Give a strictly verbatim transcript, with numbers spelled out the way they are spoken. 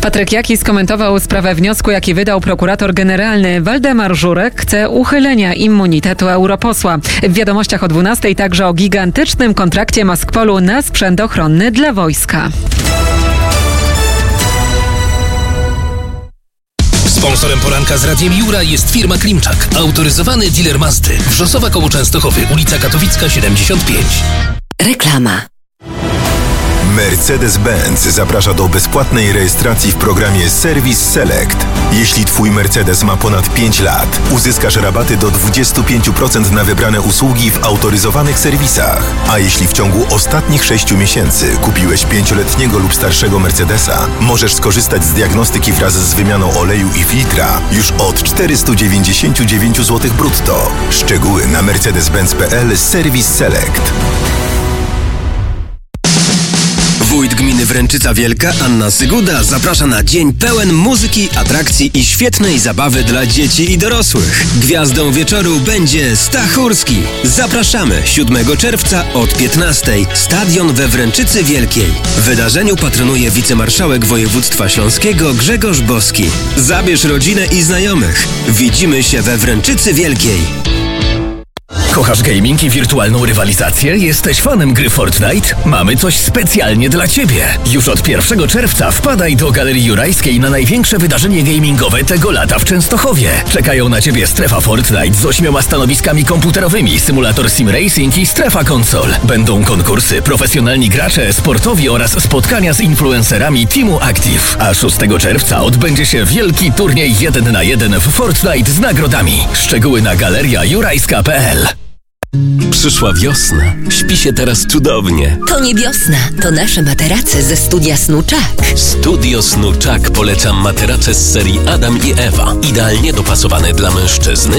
Patryk Jaki skomentował sprawę wniosku, jaki wydał prokurator generalny. Waldemar Żurek chce uchylenia immunitetu europosła. W wiadomościach o dwunastej także o gigantycznym kontrakcie Maskpolu na sprzęt ochronny dla wojska. Sponsorem poranka z Radiem Jura jest firma Klimczak, autoryzowany dealer Mazdy. Wrzosowa koło Częstochowy, ulica Katowicka siedemdziesiąt pięć. Reklama. Mercedes-Benz zaprasza do bezpłatnej rejestracji w programie Service Select. Jeśli Twój Mercedes ma ponad pięć lat, uzyskasz rabaty do dwadzieścia pięć procent na wybrane usługi w autoryzowanych serwisach. A jeśli w ciągu ostatnich sześciu miesięcy kupiłeś pięcioletniego lub starszego Mercedesa, możesz skorzystać z diagnostyki wraz z wymianą oleju i filtra już od czterysta dziewięćdziesiąt dziewięć złotych brutto. Szczegóły na mercedes benz kropka p l Service Select. Wójt gminy Wręczyca Wielka, Anna Syguda, zaprasza na dzień pełen muzyki, atrakcji i świetnej zabawy dla dzieci i dorosłych. Gwiazdą wieczoru będzie Stachurski. Zapraszamy siódmego czerwca od piętnastej. Stadion we Wręczycy Wielkiej. Wydarzeniu patronuje wicemarszałek województwa śląskiego Grzegorz Boski. Zabierz rodzinę i znajomych. Widzimy się we Wręczycy Wielkiej. Kochasz gaming i wirtualną rywalizację? Jesteś fanem gry Fortnite? Mamy coś specjalnie dla Ciebie. Już od pierwszego czerwca wpadaj do Galerii Jurajskiej na największe wydarzenie gamingowe tego lata w Częstochowie. Czekają na Ciebie strefa Fortnite z ośmioma stanowiskami komputerowymi, symulator Sim Racing i strefa konsol. Będą konkursy, profesjonalni gracze, sportowi oraz spotkania z influencerami Teamu Active. A szóstego czerwca odbędzie się wielki turniej jeden na jeden w Fortnite z nagrodami. Szczegóły na galeria jurajska kropka p l. Przyszła wiosna. Śpi się teraz cudownie. To nie wiosna, to nasze materace ze studia Snuczak. Studio Snuczak polecam materace z serii Adam i Ewa. Idealnie dopasowane dla mężczyzny